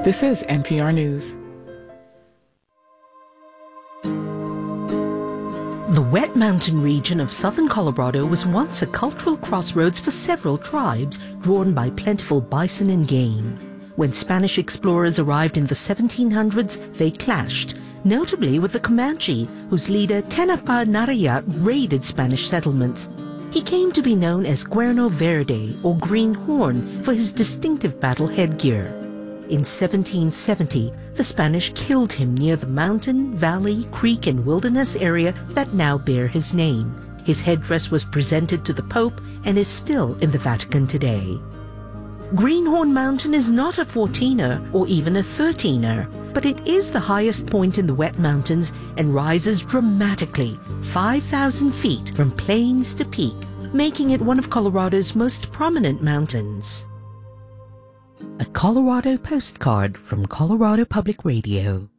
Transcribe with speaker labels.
Speaker 1: This is NPR News.
Speaker 2: The wet mountain region of southern Colorado was once a cultural crossroads for several tribes drawn by plentiful bison and game. When Spanish explorers arrived in the 1700s, they clashed, notably with the Comanche, whose leader Tenapa Narayat raided Spanish settlements. He came to be known as Cuerno Verde, or Green Horn, for his distinctive battle headgear. In 1770, the Spanish killed him near the mountain, valley, creek, and wilderness area that now bear his name. His headdress was presented to the Pope and is still in the Vatican today. Greenhorn Mountain is not a 14er or even a 13er, but it is the highest point in the wet mountains and rises dramatically 5,000 feet from plains to peak, making it one of Colorado's most prominent mountains. A Colorado postcard from Colorado Public Radio.